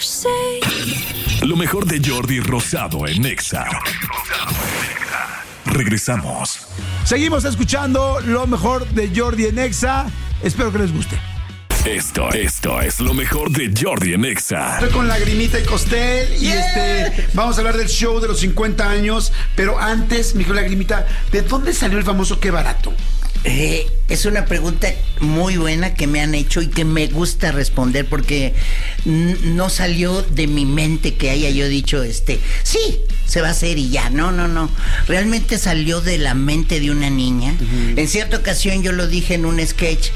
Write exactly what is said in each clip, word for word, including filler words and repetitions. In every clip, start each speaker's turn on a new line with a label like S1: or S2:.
S1: Lo mejor de Jordi Rosado en Exa. Regresamos.
S2: Seguimos escuchando lo mejor de Jordi en Exa. Espero que les guste.
S1: Esto, esto es lo mejor de Jordi en Exa.
S2: Estoy con Lagrimita y Costel y yeah. este vamos a hablar del show de los cincuenta años. Pero antes, mi querida Lagrimita, ¿de dónde salió el famoso Qué Barato?
S3: Eh, es una pregunta muy buena que me han hecho y que me gusta responder porque n- no salió de mi mente que haya yo dicho, este, sí, se va a hacer y ya. No, no, no. Realmente salió de la mente de una niña. Uh-huh. En cierta ocasión yo lo dije en un sketch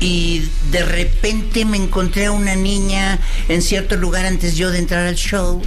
S3: y de repente me encontré a una niña en cierto lugar antes yo de entrar al show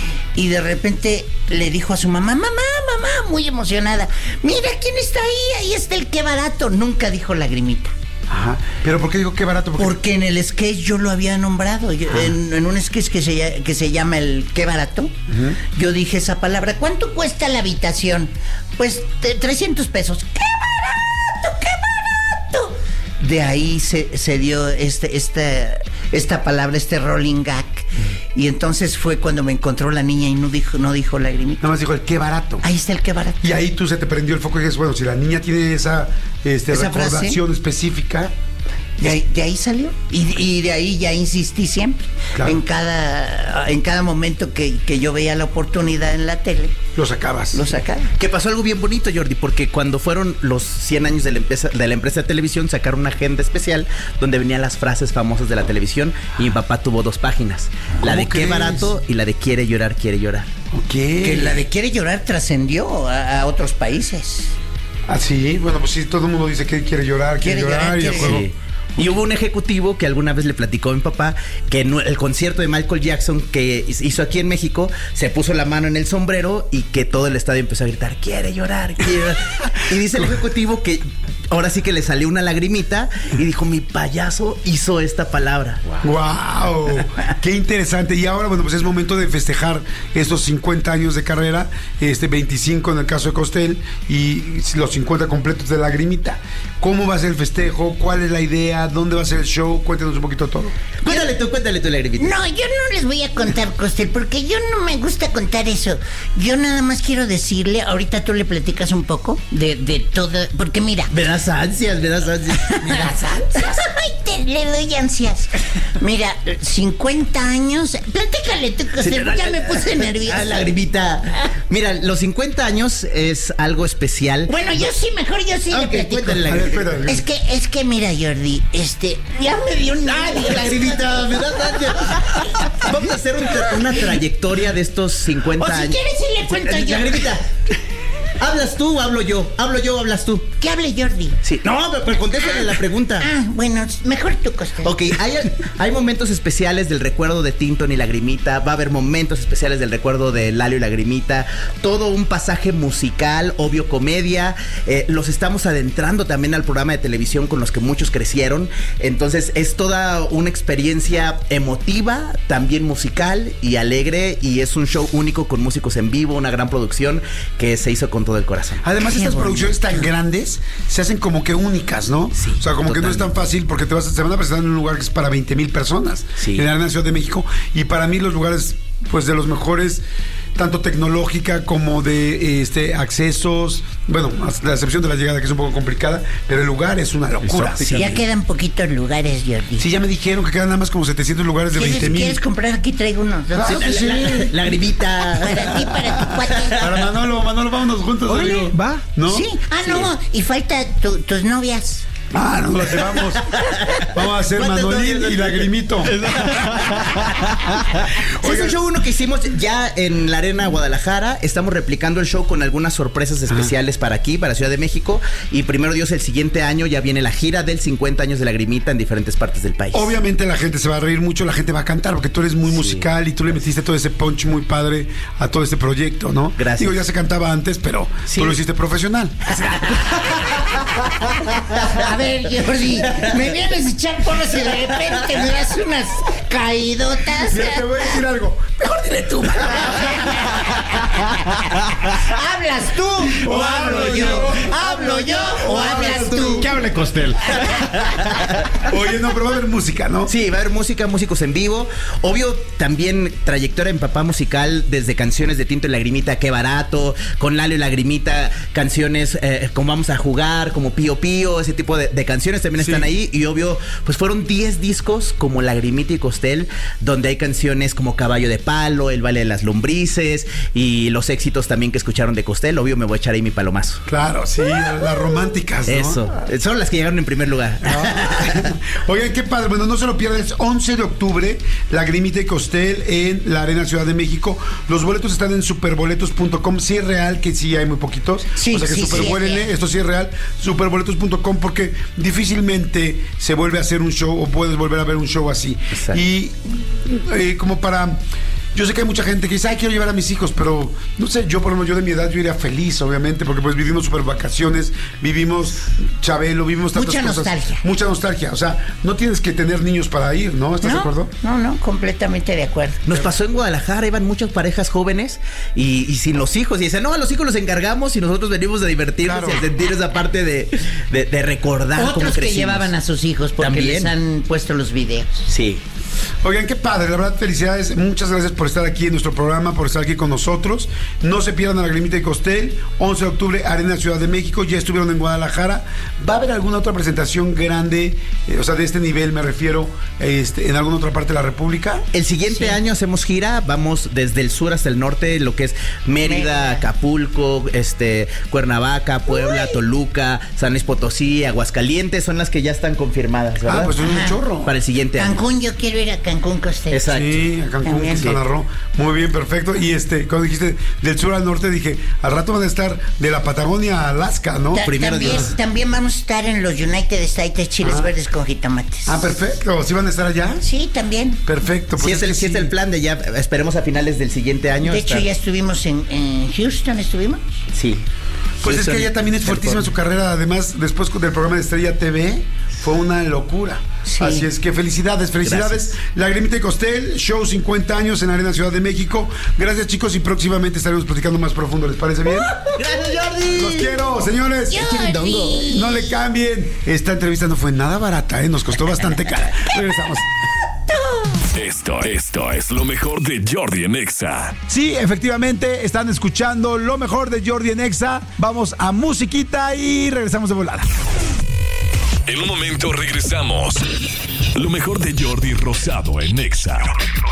S3: y de repente le dijo a su mamá, mamá, mamá, muy emocionada, mira quién está ahí, ahí está el Qué Barato. Nunca dijo Lagrimita.
S2: Ajá. ¿Pero por qué dijo Qué Barato?
S3: Porque, Porque en el sketch yo lo había nombrado. Yo, en, en un sketch que se, que se llama el Qué Barato, uh-huh. yo dije esa palabra. ¿Cuánto cuesta la habitación? Pues te, trescientos pesos. ¡Qué barato! ¡Qué barato! De ahí se, se dio este, esta, esta palabra, este rolling gag. Y entonces fue cuando me encontró la niña y no dijo, no dijo Lagrimita.
S2: Nada más dijo el Qué Barato.
S3: Ahí está el Qué Barato.
S2: Y ahí tú se te prendió el foco y dices, bueno, si la niña tiene esa, este,
S3: ¿Esa
S2: recordación
S3: frase?
S2: específica.
S3: De ahí, de ahí salió. Y, y de ahí ya insistí siempre. Claro. En cada, en cada momento que, que yo veía la oportunidad en la tele.
S2: Lo sacabas.
S3: Lo sacaba.
S4: Que pasó algo bien bonito, Jordi, porque cuando fueron los cien años de la empresa de, la empresa de televisión, sacaron una agenda especial donde venían las frases famosas de la televisión y mi papá tuvo dos páginas. La de Qué Barato y la de Quiere llorar, quiere llorar.
S2: Ok.
S3: Que la de Quiere llorar trascendió a, a otros países.
S2: Ah, sí. Bueno, pues sí, todo el mundo dice que quiere llorar, quiere, quiere llorar, llorar y el juego... Sí.
S4: Y hubo un ejecutivo que alguna vez le platicó a mi papá que en el concierto de Michael Jackson que hizo aquí en México se puso la mano en el sombrero y que todo el estadio empezó a gritar, quiere llorar, quiere llorar. Y dice el ejecutivo que ahora sí que le salió una lagrimita y dijo, mi payaso hizo esta palabra.
S2: ¡Wow! wow ¡Qué interesante! Y ahora, bueno, pues es momento de festejar estos cincuenta años de carrera, este veinticinco en el caso de Costel y los cincuenta completos de Lagrimita. ¿Cómo va a ser el festejo? ¿Cuál es la idea? ¿Dónde va a ser el show? Cuéntanos un poquito todo.
S4: Cuéntale tú, cuéntale tú, Lagrimita.
S3: No, yo no les voy a contar, Costel, porque yo no me gusta contar eso. Yo nada más quiero decirle, ahorita tú le platicas un poco de, de todo, porque mira...
S4: Me das ansias, me das ansias.
S3: Me das ansias. Ay, te, le doy ansias. Mira, cincuenta años... Platícale tú, Costel, sí, ya me puse nerviosa.
S4: Ah, Lagrimita. Mira, los cincuenta años es algo especial.
S3: Bueno, yo sí, mejor yo sí okay, le platico.
S4: Cuéntale, a ver, espérame.
S3: Es que, es que mira, Jordi, este... Ya me dio un...
S4: Ay, Lagrimita, me das ansias. Vamos a hacer un tra- una trayectoria de estos cincuenta
S3: o
S4: años.
S3: Si quieres, sí le cuento yo.
S4: Lagrimita. ¿Hablas tú o hablo yo? ¿Hablo yo o hablas tú?
S3: ¿Qué hable Jordi?
S4: Sí. No, pero, pero contéstale ah, la pregunta.
S3: Ah, bueno, mejor tú, Costel.
S4: Ok, hay, hay momentos especiales del recuerdo de Tinton y Lagrimita. Va a haber momentos especiales del recuerdo de Lalo y Lagrimita. Todo un pasaje musical, obvio comedia. Eh, los estamos adentrando también al programa de televisión con los que muchos crecieron. Entonces es toda una experiencia emotiva, también musical y alegre. Y es un show único con músicos en vivo, una gran producción que se hizo con todo el corazón.
S2: Además, Qué estas bueno. producciones tan grandes se hacen como que únicas, ¿no?
S4: Sí,
S2: o sea, como totalmente. Que no es tan fácil porque te vas a, se van a presentar en un lugar que es para veinte mil personas sí. en la Arena Ciudad de México. Y para mí los lugares, pues de los mejores, tanto tecnológica como de este accesos, bueno, la excepción de la llegada que es un poco complicada, pero el lugar es una locura.
S3: Sí, ya quedan poquitos lugares, Jordi.
S2: Sí, ya me dijeron que quedan nada más como setecientos lugares de veinte mil.
S3: ¿Quieres comprar? Aquí traigo unos.
S2: Ah,
S3: sí,
S2: sí.
S4: La, la, Lagrimita.
S3: Para ti, para tu cuate.
S2: Para Manolo, Manolo, vámonos juntos.
S4: Oye,
S2: amigo.
S4: ¿va?
S2: ¿No?
S3: Sí. Ah, sí. no, y falta tu, tus novias.
S2: Ah, nos las llevamos. Vamos a hacer Manolín y Lagrimito.
S4: Es un show uno que hicimos ya en la Arena Guadalajara. Estamos replicando el show con algunas sorpresas especiales ah. para aquí, para Ciudad de México. Y primero Dios, el siguiente año ya viene la gira del cincuenta años de Lagrimita en diferentes partes del país.
S2: Obviamente la gente se va a reír mucho, la gente va a cantar, porque tú eres muy sí. musical y tú le metiste todo ese punch muy padre a todo este proyecto, ¿no?
S4: Gracias.
S2: Digo, ya se cantaba antes, pero sí. tú lo hiciste profesional.
S3: A ver, Jordi, me vienes a echar porras y de repente me das unas caidotas.
S2: Mira, te voy a decir algo. Mejor dile tú.
S3: ¿Hablas tú o hablo yo? ¿Hablo yo o hablas tú?
S5: Que hable Costel.
S2: Oye, no, pero va a haber música, ¿no?
S4: Sí, va a haber música, músicos en vivo. Obvio, también trayectoria en papá musical, desde canciones de Tinto y Lagrimita, Qué Barato, con Lalo y Lagrimita, canciones eh, como Vamos a Jugar, como Pío Pío, ese tipo de, de canciones también sí. están ahí. Y obvio, pues fueron diez discos como Lagrimita y Costel, donde hay canciones como Caballo de Palo, El Baile de las Lombrices y los éxitos también que escucharon de Costel. Obvio, me voy a echar ahí mi palomazo.
S2: Claro, sí, las románticas, ¿no?
S4: Eso, son las que llegaron en primer lugar.
S2: Ah. Oigan, qué padre. Bueno, no se lo pierdan. Es once de octubre, Lagrimita y Costel en la Arena Ciudad de México. Los boletos están en superboletos punto com. Sí es real que sí hay muy poquitos.
S3: Sí,
S2: o sea que
S3: sí,
S2: supervuélenle,
S3: sí,
S2: esto sí es real. superboletos punto com, porque difícilmente se vuelve a hacer un show o puedes volver a ver un show así. Exacto. Y eh, como para... Yo sé que hay mucha gente que dice, ay, quiero llevar a mis hijos, pero no sé, yo por lo menos, yo de mi edad, yo iría feliz, obviamente, porque pues vivimos super vacaciones, vivimos Chabelo, vivimos tantas
S3: mucha
S2: cosas.
S3: nostalgia.
S2: Mucha nostalgia. O sea, no tienes que tener niños para ir, ¿no? ¿Estás
S3: no,
S2: de acuerdo?
S3: No, no, completamente de acuerdo.
S4: Nos pasó en Guadalajara, iban muchas parejas jóvenes y, y sin los hijos. Y dicen, no, a los hijos los encargamos y nosotros venimos a divertirnos claro. y a sentir esa parte de, de, de recordar
S3: Otros
S4: cómo crecimos.
S3: Que llevaban a sus hijos porque ¿también? Les han puesto los videos.
S4: Sí.
S2: Oigan, qué padre, la verdad, felicidades. Muchas gracias por estar aquí en nuestro programa, por estar aquí con nosotros. No se pierdan a Lagrimita y Costel, once de octubre, Arena Ciudad de México. Ya estuvieron en Guadalajara. ¿Va a haber alguna otra presentación grande, eh, o sea, de este nivel me refiero, este, en alguna otra parte de la República?
S4: El siguiente sí. año hacemos gira, vamos desde el sur hasta el norte, lo que es Mérida, Mérida. Acapulco, este, Cuernavaca, Puebla, Uy. Toluca, San Luis Potosí, Aguascalientes, son las que ya están confirmadas, ¿verdad?
S2: Ah, pues es un chorro.
S4: Para el siguiente año.
S3: Cancún, yo quiero ir a Cancún, Costel.
S2: Exacto. Sí, a Cancún, Quintana Roo. Muy bien, perfecto. Y este, cuando dijiste del sur al norte, dije, al rato van a estar de la Patagonia a Alaska, ¿no?
S3: Ta
S2: Primero
S3: también,
S2: Dios.
S3: también vamos a estar en los United States Chiles ah. Verdes con jitomates.
S2: Ah, perfecto. ¿Sí van a estar allá?
S3: Sí, también.
S2: Perfecto.
S4: Pues sí, es, es, el, sí. es el plan de ya, esperemos a finales del siguiente año.
S3: De hecho, estar. ya estuvimos en, en Houston, ¿estuvimos?
S4: Sí.
S2: Pues Houston, es que ella también es fuertísima en su carrera. Además, después del programa de Estrella T V, fue una locura. Sí. Así es que felicidades, felicidades. Gracias. Lagrimita y Costel, show cincuenta años en Arena Ciudad de México. Gracias, chicos, y próximamente estaremos platicando más profundo. ¿Les parece bien?
S4: Gracias, Jordi.
S2: Los quiero, señores.
S3: Jordi.
S2: No le cambien. Esta entrevista no fue nada barata, ¿eh? Nos costó bastante cara. Regresamos.
S1: Esto, esto es lo mejor de Jordi en Exa.
S2: Sí, efectivamente, están escuchando lo mejor de Jordi en Exa. Vamos a musiquita y regresamos de volada.
S1: En un momento regresamos. Lo mejor de Jordi Rosado en Exa.